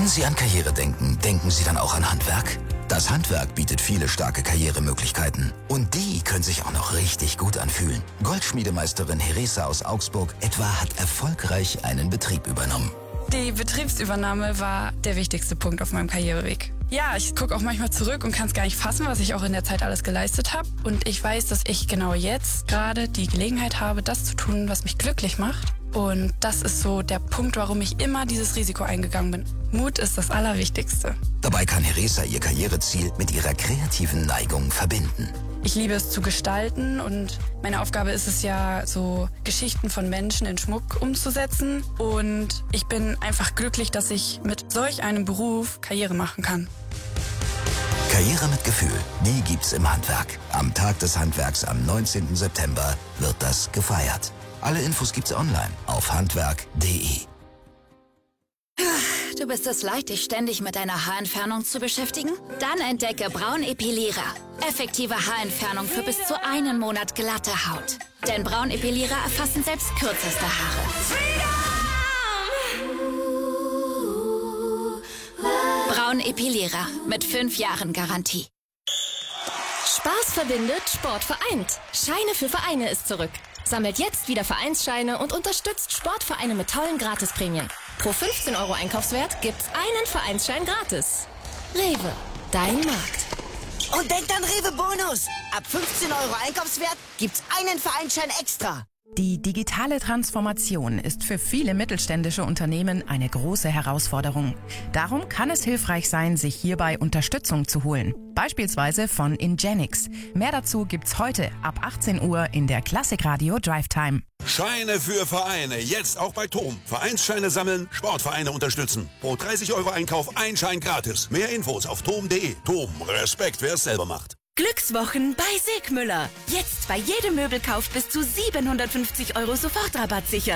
Wenn Sie an Karriere denken, denken Sie dann auch an Handwerk? Das Handwerk bietet viele starke Karrieremöglichkeiten. Und die können sich auch noch richtig gut anfühlen. Goldschmiedemeisterin Heresa aus Augsburg etwa hat erfolgreich einen Betrieb übernommen. Die Betriebsübernahme war der wichtigste Punkt auf meinem Karriereweg. Ja, ich gucke auch manchmal zurück und kann es gar nicht fassen, was ich auch in der Zeit alles geleistet habe. Und ich weiß, dass ich genau jetzt gerade die Gelegenheit habe, das zu tun, was mich glücklich macht. Und das ist so der Punkt, warum ich immer dieses Risiko eingegangen bin. Mut ist das Allerwichtigste. Dabei kann Heresa ihr Karriereziel mit ihrer kreativen Neigung verbinden. Ich liebe es zu gestalten und meine Aufgabe ist es ja, so Geschichten von Menschen in Schmuck umzusetzen. Und ich bin einfach glücklich, dass ich mit solch einem Beruf Karriere machen kann. Karriere mit Gefühl, die gibt's im Handwerk. Am Tag des Handwerks am 19. September wird das gefeiert. Alle Infos gibt's online auf handwerk.de. Du bist es leid, dich ständig mit deiner Haarentfernung zu beschäftigen? Dann entdecke Braun Epilierer. Effektive Haarentfernung für bis zu einen Monat glatte Haut. Denn Braun Epilierer erfassen selbst kürzeste Haare. Braun Epilierer mit 5 Jahren Garantie. Spaß verbindet, Sport vereint. Scheine für Vereine ist zurück. Sammelt jetzt wieder Vereinsscheine und unterstützt Sportvereine mit tollen Gratisprämien. Pro 15 € Einkaufswert gibt's einen Vereinsschein gratis. Rewe, dein Markt. Und denkt an Rewe Bonus. Ab 15 € Einkaufswert gibt's einen Vereinsschein extra. Die digitale Transformation ist für viele mittelständische Unternehmen eine große Herausforderung. Darum kann es hilfreich sein, sich hierbei Unterstützung zu holen. Beispielsweise von Ingenix. Mehr dazu gibt's heute ab 18 Uhr in der Klassikradio Drive Time. Scheine für Vereine, jetzt auch bei TOM. Vereinsscheine sammeln, Sportvereine unterstützen. Pro 30 € Einkauf ein Schein gratis. Mehr Infos auf tom.de. TOM, Respekt, wer es selber macht. Glückswochen bei Sigmüller. Jetzt bei jedem Möbelkauf bis zu 750 € Sofortrabatt sichern.